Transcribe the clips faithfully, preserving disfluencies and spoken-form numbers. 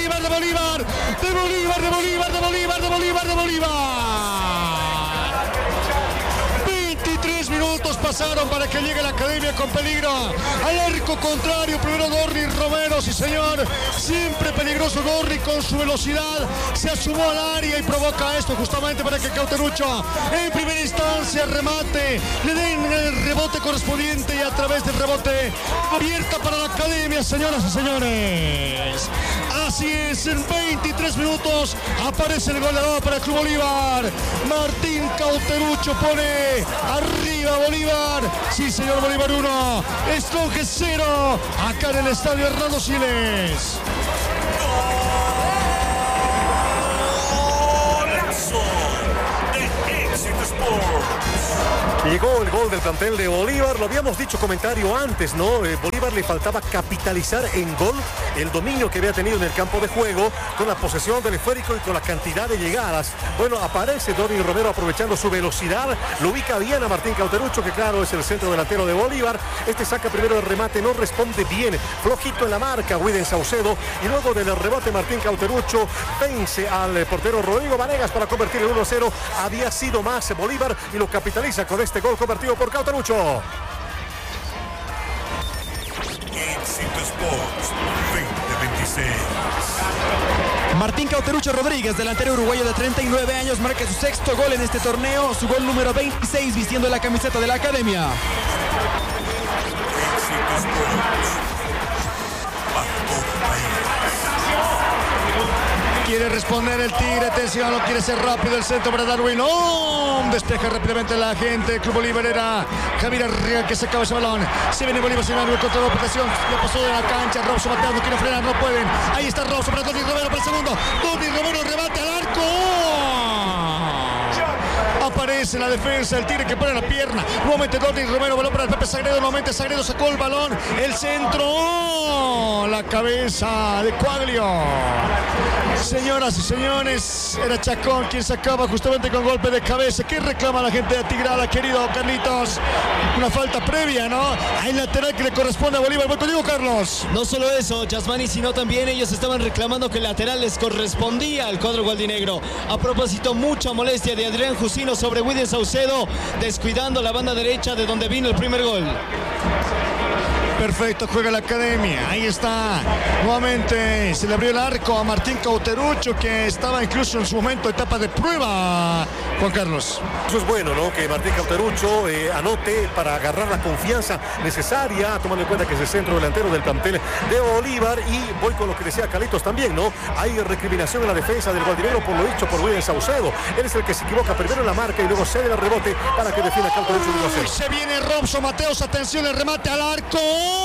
Bolívar, de Bolívar, de Bolívar, de Bolívar, de Bolívar, de Bolívar, de Bolívar. veintitrés minutos pasaron para que llegue la Academia con peligro. Al arco contrario, primero Dorni Romero, sí señor. Siempre peligroso Dorni con su velocidad. Se asumó al área y provoca esto justamente para que Cauterucho en primera instancia remate. Le den el rebote correspondiente y a través del rebote abierta para la Academia, señoras y señores. Así es, en veintitrés minutos aparece el goleador para el Club Bolívar. Martín Cauterucho pone arriba Bolívar. Sí, señor, Bolívar uno, Strongest cero. Acá en el estadio Hernando Siles. Golazo de Éxito Sports. Llegó el gol del plantel de Bolívar, lo habíamos dicho comentario antes, ¿no? Eh, Bolívar le faltaba capitalizar en gol el dominio que había tenido en el campo de juego, con la posesión del esférico y con la cantidad de llegadas. Bueno, aparece Dorni Romero aprovechando su velocidad, lo ubica bien a Martín Cauterucho, que claro es el centro delantero de Bolívar. Este saca primero el remate, no responde bien, flojito en la marca Wilden Saucedo, y luego del rebote Martín Cauterucho vence al portero Rodrigo Vanegas para convertir el uno a cero. Había sido más Bolívar y lo capitaliza con este gol convertido por Cauterucho. Éxito Sports veinte veintiséis. Martín Cauterucho Rodríguez, delantero uruguayo de treinta y nueve años, marca su sexto gol en este torneo, su gol número veintiséis vistiendo la camiseta de la Academia. Éxito Sports para todo el país. Quiere responder el Tigre, atención, lo quiere ser rápido el centro para Darwin. ¡Oh! Despeja rápidamente la gente. Club Bolívar era Javier Arriaga que sacaba ese balón. Se viene Bolívar sin ángulo contra la protección. Lo pasó de la cancha. Robson Mateo no quiere frenar, no pueden. Ahí está Robson para Dorni Romero para el segundo. Dorni Romero rebate al arco. Aparece la defensa del Tigre que pone la pierna. Nuevamente Dorni Romero, balón para el Pepe Sagredo. Nuevamente Sagredo sacó el balón. El centro. ¡Oh! La cabeza de Quaglio. Señoras y señores, era Chacón quien sacaba justamente con golpe de cabeza. ¿Qué reclama la gente de Tigrada, querido Carlitos? Una falta previa, ¿no? Hay lateral que le corresponde a Bolívar. Voy contigo, Carlos. No solo eso, Yasmani, sino también ellos estaban reclamando que el lateral les correspondía al cuadro gualdinegro. A propósito, mucha molestia de Adrián Jusino sobre Wilden Saucedo, descuidando la banda derecha de donde vino el primer gol. Perfecto, juega la Academia. Ahí está. Nuevamente se le abrió el arco a Martín Cauterucho, que estaba incluso en su momento etapa de prueba. Juan Carlos. Eso es bueno, ¿no? Que Martín Cauterucho eh, anote para agarrar la confianza necesaria, tomando en cuenta que es el centro delantero del plantel de Bolívar. Y voy con lo que decía Carlitos también, ¿no? Hay recriminación en la defensa del gualdinegro por lo dicho por Wilden Saucedo. Él es el que se equivoca primero en la marca y luego cede el rebote para que defienda Cauterucho uno a cero. Se viene Robson Mateos, atención, el remate al arco.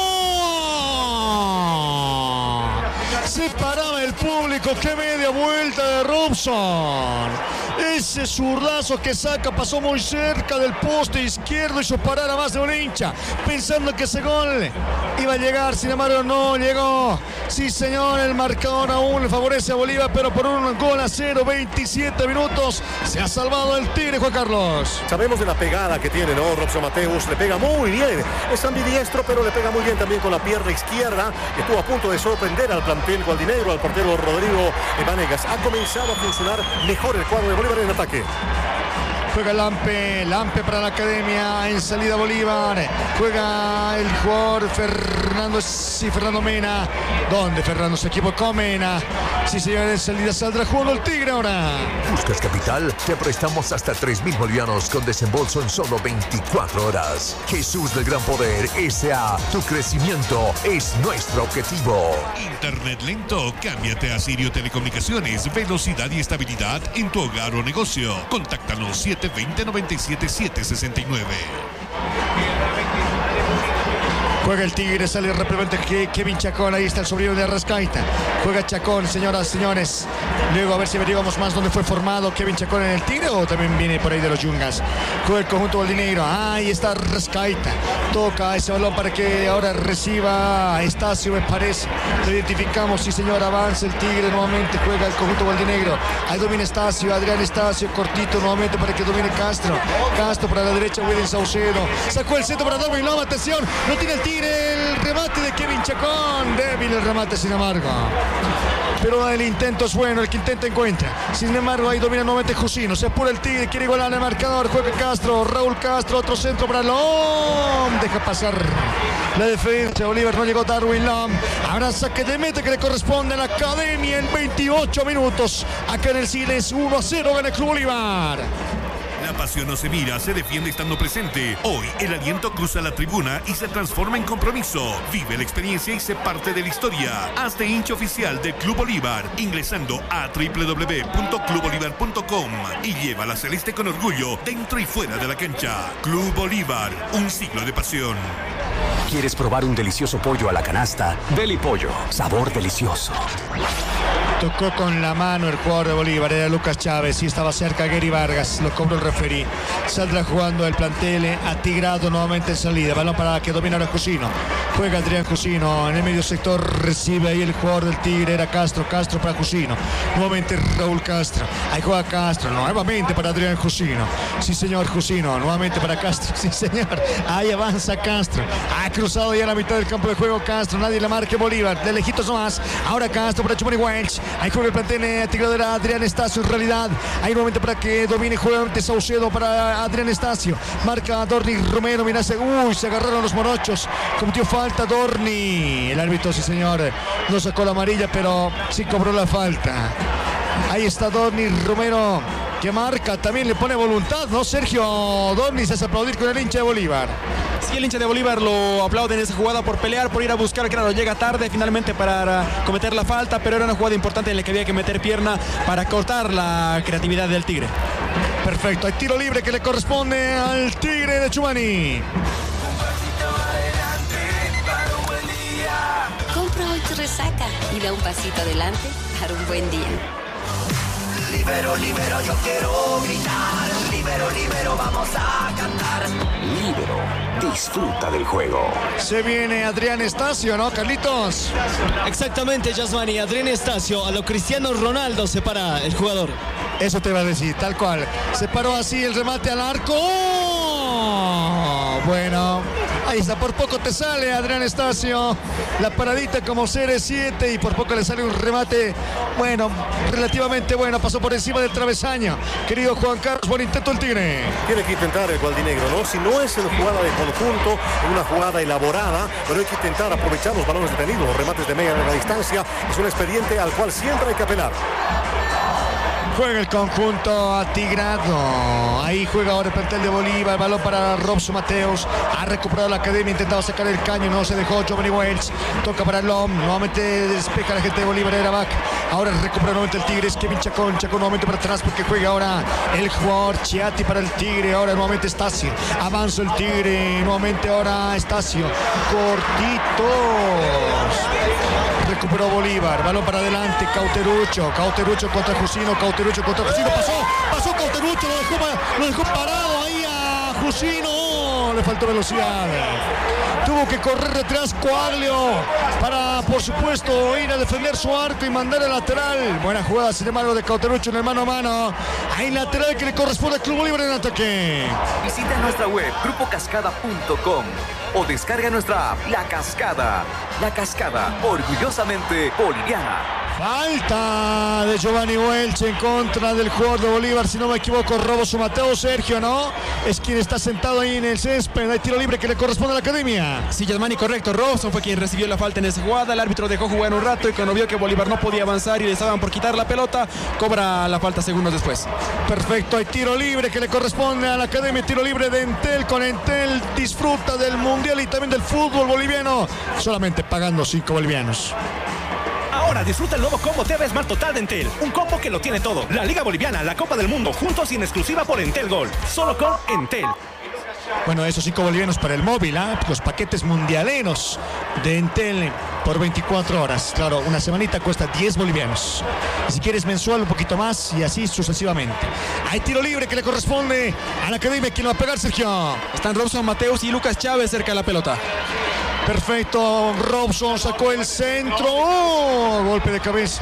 Se paraba el público, qué media vuelta de Robson. Ese zurdazo que saca pasó muy cerca del poste izquierdo, hizo parar a más de un hincha, pensando que ese gol iba a llegar, sin embargo no llegó. Sí señor, el marcador aún le favorece a Bolívar, pero por un gol a cero, veintisiete minutos, se ha salvado el Tigre, Juan Carlos. Sabemos de la pegada que tiene, ¿no? Robson Mateus le pega muy bien, es ambidiestro, pero le pega muy bien también con la pierna izquierda. Estuvo a punto de sorprender al plantel gualdinegro, al portero Rodrigo Vanegas. Ha comenzado a funcionar mejor el cuadro de Bolívar en ataque. Juega Lampe, Lampe para la Academia, en salida Bolívar. Juega el jugador Fernando, sí, Fernando Mena. ¿Dónde Fernando se equivocó con Mena? Sí, señores, en salida saldrá jugando el Tigre ahora. ¿Buscas capital? Te prestamos hasta tres mil bolivianos con desembolso en solo veinticuatro horas. Jesús del Gran Poder S A Tu crecimiento es nuestro objetivo. Internet lento, cámbiate a Sirio Telecomunicaciones. Velocidad y estabilidad en tu hogar o negocio. Contáctanos siete dos cero, nueve siete siete, seis nueve. Juega el Tigre, sale rápidamente Kevin Chacón, ahí está el sobrino de Arrascaita. Juega Chacón, señoras, señores. Luego a ver si averiguamos más dónde fue formado Kevin Chacón en el Tigre o también viene por ahí de los Yungas. Juega el conjunto gualdinegro, ahí está Arrascaita. Toca ese balón para que ahora reciba Estacio, me parece. Lo identificamos, sí señor, avanza el Tigre nuevamente, juega el conjunto gualdinegro. Ahí domina Estacio, Adrián Estacio, cortito nuevamente para que domine Castro. Castro para la derecha, Wilden Saucedo. Sacó el centro para Darwin Loma, atención, no tiene el Tigre. aire el remate de Kevin Chacón. Débil el remate, sin embargo. Pero el intento es bueno, el que intenta encuentra. Sin embargo, ahí domina nuevamente Jusino. Se apura el Tigre, quiere igualar el marcador. Juega Castro, Raúl Castro, otro centro para Lom. Deja pasar la defensa. Bolívar, no llegó Darwin Lom. Habrá saque de meta que le corresponde a la Academia en veintiocho minutos. Acá en el Siles, uno a cero gana el Club Bolívar. La pasión no se mira, se defiende estando presente. Hoy el aliento cruza la tribuna y se transforma en compromiso. Vive la experiencia y sé parte de la historia. Hazte hincha oficial del Club Bolívar ingresando a doble u doble u doble u punto club bolívar punto com y lleva la celeste con orgullo dentro y fuera de la cancha. Club Bolívar, un siglo de pasión. ¿Quieres probar un delicioso pollo a la canasta? Deli Pollo, sabor delicioso. Tocó con la mano el jugador de Bolívar, era Lucas Chávez y estaba cerca Gary Vargas, lo cobró el referí. Saldrá jugando el plantel atigrado nuevamente en salida, balón para que domina ahora Jusino. Juega Adrián Jusino en el medio sector, recibe ahí el jugador del Tigre, era Castro, Castro para Jusino. Nuevamente Raúl Castro, ahí juega Castro, nuevamente para Adrián Jusino. Sí señor, Jusino, nuevamente para Castro, sí señor. Ahí avanza Castro, ha cruzado ya la mitad del campo de juego Castro, nadie le marque Bolívar, de lejitos nomás. Ahora Castro para Chumani Welch. Ahí juega el plantel atigrado de Adrián Estacio en realidad. Hay un momento para que domine, juega ante Saucedo para Adrián Estacio. Marca Dorni Romero, mira, se, uy, se agarraron los morochos. Cometió falta Dorni. El árbitro, sí señor, no sacó la amarilla, pero sí cobró la falta. Ahí está Dorni Romero, que marca, también le pone voluntad, ¿no? Sergio Dorni se hace aplaudir con el hincha de Bolívar. Sí, el hincha de Bolívar lo aplaude en esa jugada por pelear, por ir a buscar, claro, llega tarde finalmente para cometer la falta, pero era una jugada importante en la que había que meter pierna para cortar la creatividad del Tigre. Perfecto, hay tiro libre que le corresponde al Tigre de Chumani. Compra hoy tu resaca y da un pasito adelante para un buen día. Libero, libero, yo quiero gritar. Libero, libero, vamos a cantar. Libero, disfruta del juego. Se viene Adrián Estacio, ¿no, Carlitos? Exactamente, Yasmani. Adrián Estacio, a lo Cristiano Ronaldo se para el jugador. Eso te iba a decir, tal cual. Se paró así el remate al arco. ¡Oh! Bueno, ahí está, por poco te sale Adrián Estacio. La paradita como C R siete y por poco le sale un remate, bueno, relativamente bueno. Pasó por encima del travesaño. Querido Juan Carlos, buen intento el Tigre. Tiene que intentar el gualdinegro, ¿no? Si no es en jugada de conjunto, en una jugada elaborada, pero hay que intentar aprovechar los balones detenidos, los remates de media larga distancia. Es un expediente al cual siempre hay que apelar. Juega el conjunto atigrado. Ahí juega ahora el plantel de Bolívar. El balón para Robson Mateos. Ha recuperado la Academia. Intentaba sacar el caño. No se dejó. Giovanni Welch. Toca para Lom. Nuevamente despeja la gente de Bolívar. Era Bac. Ahora recupera nuevamente el Tigre. Es Kevin Chacón. Chacón nuevamente para atrás porque juega ahora el jugador Chiati para el Tigre. Ahora nuevamente Estacio. Avanza el Tigre. Nuevamente ahora Estacio. Cortitos. Recuperó Bolívar. Balón para adelante. Cauterucho. Cauterucho contra Jusino. Cauterucho contra Jusino. Pasó. Pasó Cauterucho. Lo dejó, lo dejó parado ahí a Jusino. Le faltó velocidad. Tuvo que correr detrás Coaglio para, por supuesto, ir a defender su arco y mandar el lateral. Buena jugada, sin embargo, de Cauterucho en el mano a mano. Hay lateral que le corresponde al Club Bolívar en ataque. Visita nuestra web grupo cascada punto com o descarga nuestra app La Cascada. La Cascada, orgullosamente boliviana. Falta de Giovanni Welch en contra del jugador de Bolívar, si no me equivoco, Roboso Mateo. Sergio, ¿no? Es quien está sentado ahí en el césped. Hay tiro libre que le corresponde a la Academia. Sí, Yasmani, correcto. Robson fue quien recibió la falta en esa jugada. El árbitro dejó jugar un rato y cuando vio que Bolívar no podía avanzar y le estaban por quitar la pelota, cobra la falta segundos después. Perfecto, hay tiro libre que le corresponde a la Academia. Tiro libre de Entel. Con Entel disfruta del Mundial y también del fútbol boliviano, solamente pagando cinco bolivianos. Ahora disfruta el nuevo combo T V Smart Total de Entel. Un combo que lo tiene todo. La Liga Boliviana, la Copa del Mundo, juntos y en exclusiva por Entel Gold. Solo con Entel. Bueno, esos cinco bolivianos para el móvil, ¿eh? Los paquetes mundialeros de Entel por veinticuatro horas. Claro, una semanita cuesta diez bolivianos. Y si quieres mensual, un poquito más y así sucesivamente. Hay tiro libre que le corresponde a la Academia. ¿Quién lo va a pegar, Sergio? Están Robson Mateos y Lucas Chávez cerca de la pelota. Perfecto, Robson sacó el centro. ¡Oh! Golpe de cabeza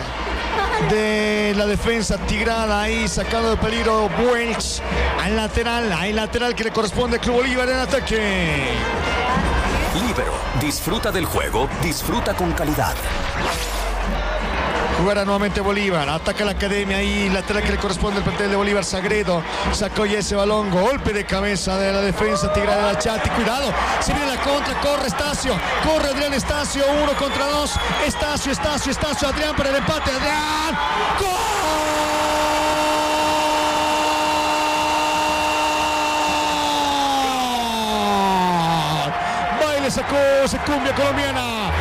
de la defensa tigrada ahí, sacando de peligro Welch al lateral. Hay lateral que le corresponde al Club Bolívar en ataque. Libero, Disfruta del juego, disfruta con calidad. Jugará nuevamente Bolívar, ataca la academia y lateral que le corresponde al plantel de Bolívar. Sagredo sacó ya ese balón, golpe de cabeza de la defensa Tigre de la Chati, cuidado, se viene la contra, corre Estacio, corre Adrián Estacio, uno contra dos, Estacio, Estacio, Estacio, Adrián para el empate, Adrián, ¡gol! Baile sacó, se cumbia colombiana.